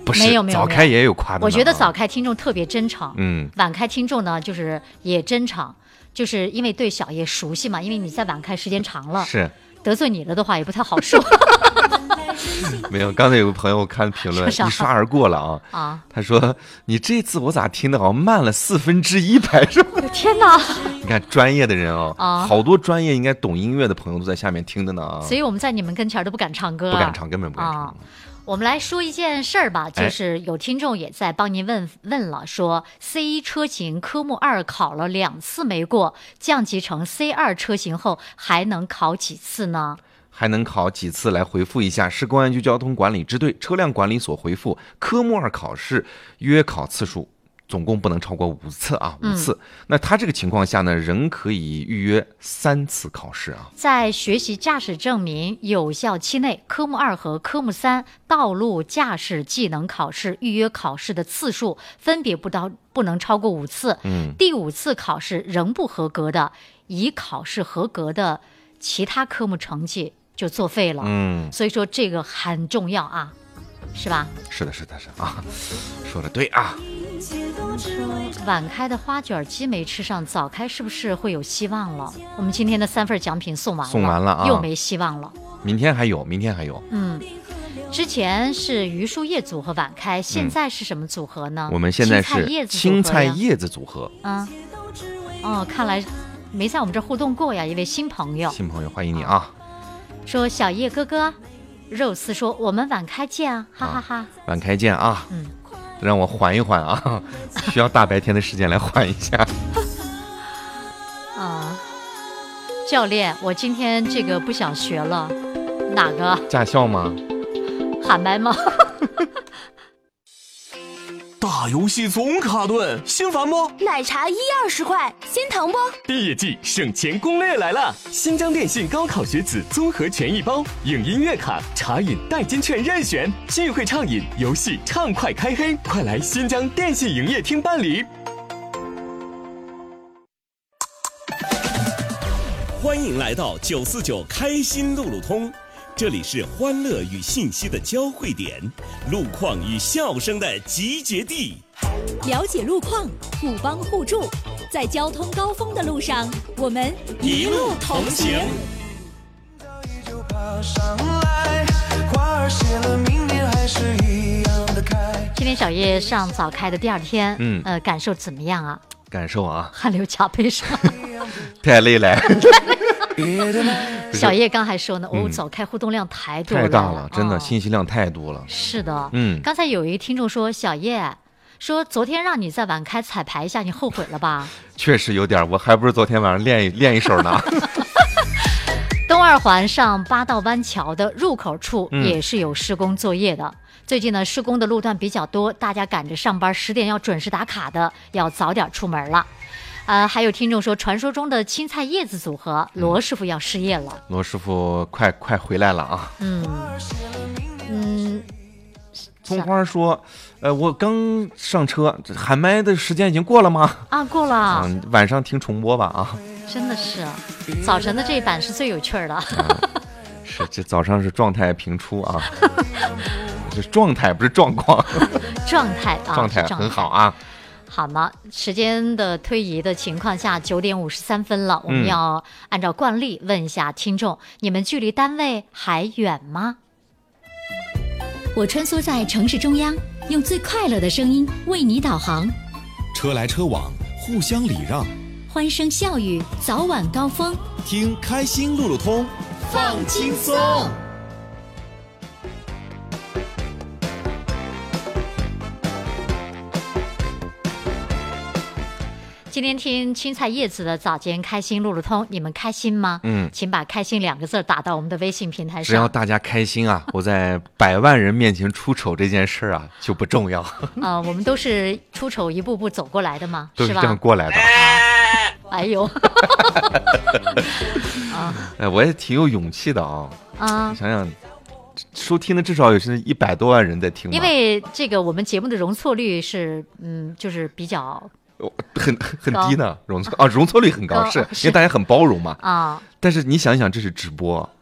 不是， 没有早开也有夸的。 我觉得早开听众特别真诚，晚开听众呢就是也真诚，就是因为对小叶熟悉嘛，因为你在晚开时间长了， 是得罪你了的话也不太好说。 没有，刚才有个朋友看评论一刷而过了啊，他说你这次我咋听的好像慢了1/4拍是吧？ 天哪！ 你看专业的人好多专业应该懂音乐的朋友都在下面听的呢。 所以我们在你们跟前都不敢唱歌， 不敢唱，根本不敢唱。 我们来说一件事儿吧，就是有听众也在帮您问了，说 C1 车型科目2考了2次没过，降级成 C2 车型后还能考几次呢？ 还能考几次？来回复一下，市公安局交通管理支队车辆管理所回复，科目2考试约考次数总共不能超过5次啊，5次。那他这个情况下呢，仍可以预约3次考试啊。在学习驾驶证明有效期内，科目2和科目3道路驾驶技能考试预约考试的次数分别不能超过5次。第5次考试仍不合格的，以考试合格的其他科目成绩就作废了。所以说这个很重要啊，是吧？ 是的啊，说的对啊。 晚开的花卷鸡没吃上，早开是不是会有希望了？我们今天的3份奖品送完了啊，又没希望了。 明天还有。 之前是榆树叶组合晚开，现在是什么组合呢？ 我们现在是青菜叶子组合。 看来没在我们这互动过呀，一位新朋友， 欢迎你啊！ 说小叶哥哥，肉丝说我们晚开见啊，哈哈哈！ 晚开见啊！让我缓一缓啊，需要大白天的时间来缓一下。 教练，我今天这个不想学了，哪个？ 驾校吗？ 喊麦吗？ 大游戏总卡顿，心烦不？ 奶茶1-20块，心疼不？ 毕业季省钱攻略来了！新疆电信高考学子综合权益包，影音乐卡、茶饮代金券任选，聚会畅饮，游戏畅快开黑，快来新疆电信营业厅办理。 欢迎来到949开心路路通，这里是欢乐与信息的交汇点，路况与笑声的集结地。 了解路况，互帮互助，在交通高峰的路上，我们一路同行。 今天小叶上早开的第2天，感受怎么样啊？ 感受啊， 汗流浃背上， 太累了。 小叶刚还说呢，早开互动量太多了， 太大了，真的信息量太多了。 是的，刚才有一个听众说，小叶说昨天让你在晚开彩排一下，你后悔了吧？ 确实有点，我还不是昨天晚上练一手呢。 东2环上八道湾桥的入口处也是有施工作业的。最近呢，施工的路段比较多，大家赶着上班10点要准时打卡的，要早点出门了。还有听众说，传说中的青菜叶子组合，罗师傅要失业了。 罗师傅快回来了啊！葱花说，我刚上车，喊麦的时间已经过了吗？ 过了。 晚上听重播吧啊！ 真的是，早晨的这一版是最有趣的。 是，这早上是状态频出啊。是状态不是状况， 状态很好啊。 好吗？时间的推移的情况下，9点53分了，我们要按照惯例问一下听众，你们距离单位还远吗？ 我穿梭在城市中央，用最快乐的声音为你导航， 车来车往，互相礼让， 欢声笑语，早晚高峰， 听开心路路通， 放轻松。 今天听青菜叶子的早间开心路路通，你们开心吗？请把开心2个字打到我们的微信平台上。 只要大家开心啊，我在100万人面前出丑这件事啊就不重要。 我们都是出丑一步步走过来的嘛， 都是这样过来的。 哎呦， 我也挺有勇气的啊！想想。收听的至少也是100多万人在听， 因为这个我们节目的容错率是就是比较很低呢，容错率很高，是因为大家很包容嘛。但是你想想，这是直播，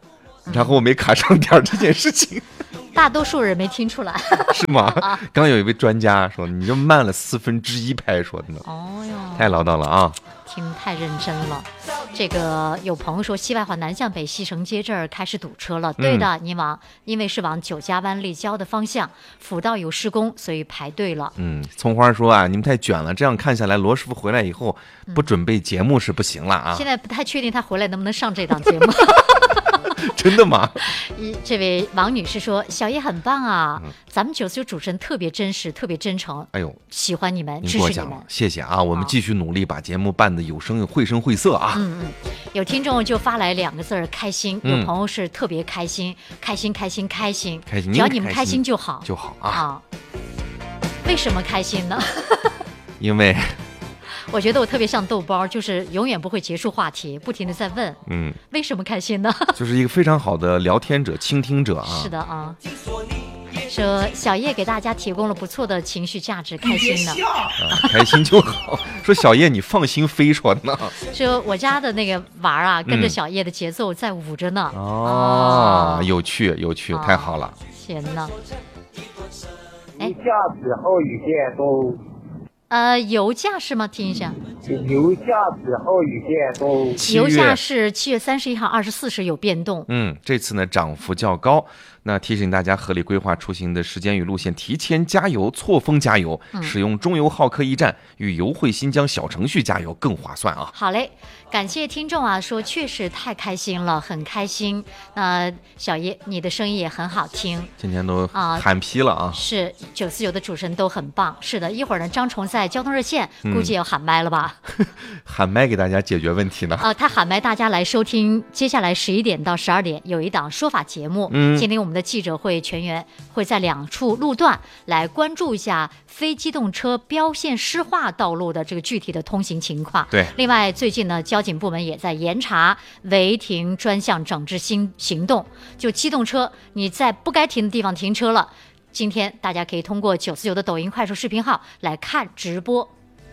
然后我没卡上点儿这件事情。 大多数人没听出来。 是吗？刚有一位专家说，你就慢了1/4拍，说的呢。 哦哟， 太唠叨了啊！ 听太认真了。这个有朋友说，西外环南向北西城街这儿开始堵车了。对的，因为是往9家湾立交的方向，辅道有施工，所以排队了。 葱花说啊，你们太卷了，这样看下来，罗师傅回来以后不准备节目是不行了啊。 现在不太确定他回来能不能上这档节目。 真的吗？ 这位王女士说，小叶很棒啊，咱们949主持人特别真实，特别真诚。 哎呦， 喜欢你们， 您支持你们， 谢谢啊！我们继续努力，把节目办得有声绘声绘色啊。 有听众就发来2个字儿开心，有朋友是特别开心，开心，只要你们开心就好啊。为什么开心呢？ 因为我觉得我特别像豆包，就是永远不会结束话题，不停的在问，为什么开心呢？ 就是一个非常好的聊天者、倾听者啊。 是的啊。说小叶给大家提供了不错的情绪价值，开心呢。 开心就好。说小叶你放心飞说呢。 说我家的那个娃啊，跟着小叶的节奏在舞着呢。 有趣，太好了。 天哪！ 油价之后雨电都。 油价是吗？听一下。 油价之后雨电都。 油价是7月31号24时有变动。 这次呢涨幅较高。那提醒大家合理规划出行的时间与路线，提前加油，错峰加油，使用中油浩克驿站与油汇新疆小程序加油更划算啊！ 好嘞，感谢听众啊，说确实太开心了，很开心。那小叶，你的声音也很好听， 今天都喊批了啊！是 949的主持人都很棒。是的，一会儿呢，张崇在交通热线估计要喊麦了吧？ 喊麦给大家解决问题呢？ 他喊麦，大家来收听。接下来11点到12点有一档说法节目。今天我们的记者会全员会在2处路段来关注一下非机动车标线湿化道路的这个具体的通行情况。 对， 另外最近呢，交警部门也在严查违停专项整治行动。就机动车你在不该停的地方停车了，今天大家可以通过949的抖音、快手视频号来看直播。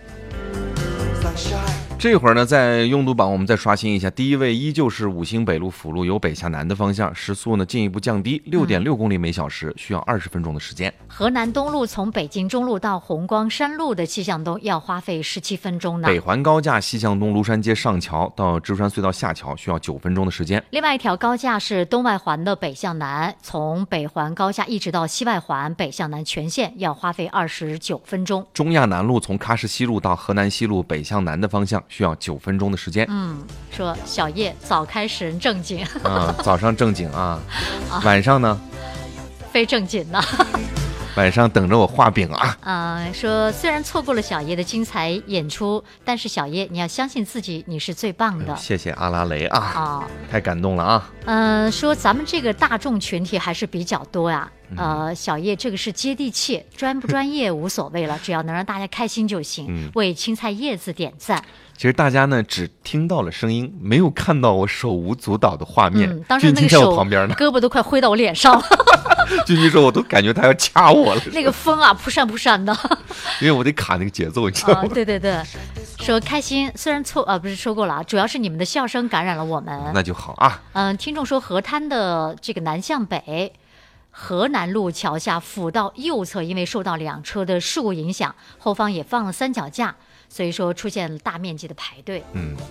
这会儿呢，在拥堵榜我们再刷新一下，第一位依旧是5星北路辅路由北向南的方向，时速呢进一步降低6.6公里每小时，需要20分钟的时间。 河南东路从北京中路到红光山路的西向东要花费17分钟呢。 北环高架西向东庐山街上桥到芝山隧道下桥需要9分钟的时间。 另外一条高架是东外环的北向南，从北环高架一直到西外环北向南全线要花费29分钟。 中亚南路从喀什西路到河南西路北向南的方向需要9分钟的时间。 说小叶早开始人正经早上正经啊，晚上呢非正经呢晚上等着我画饼啊。 说虽然错过了小叶的精彩演出，但是小叶你要相信自己，你是最棒的。 谢谢阿拉蕾啊，太感动了啊。 说咱们这个大众群体还是比较多呀。小叶这个是接地气，专不专业无所谓了，只要能让大家开心就行。为青菜叶子点赞。 其实大家呢只听到了声音，没有看到我手舞足蹈的画面。 当时那个手旁边呢， 胳膊都快挥到我脸上了。 君君说我都感觉他要掐我了。 那个风啊扑扇扑扇的， 因为我得卡那个节奏，你知道吗？ 对对对，说开心，虽然不是说过了，主要是你们的笑声感染了我们。 那就好啊。 听众说河滩的这个南向北河南路桥下辅道右侧因为受到2车的事故影响，后方也放了三脚架，所以说出现了大面积的排队。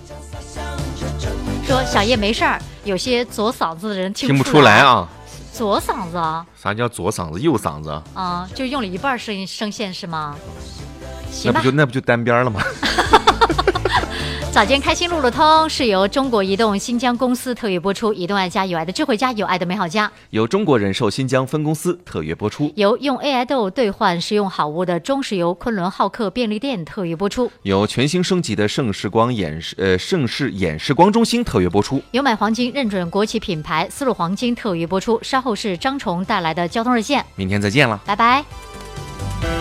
说小叶没事儿，有些左嗓子的人听不出来啊。左嗓子啊？ 啥叫左嗓子右嗓子就用了一半声线是吗？行吧， 那不就单边了吗？ 早间开心路路通是由中国移动新疆公司特约播出，移动爱家有爱的智慧家，有爱的美好家， 由中国人寿新疆分公司特约播出， 由用 AI 豆兑换实用好物的中石油昆仑浩克便利店特约播出， 由全新升级的盛世眼视光中心特约播出， 由买黄金认准国企品牌丝路黄金特约播出。稍后是张崇带来的交通热线， 明天再见了， 拜拜。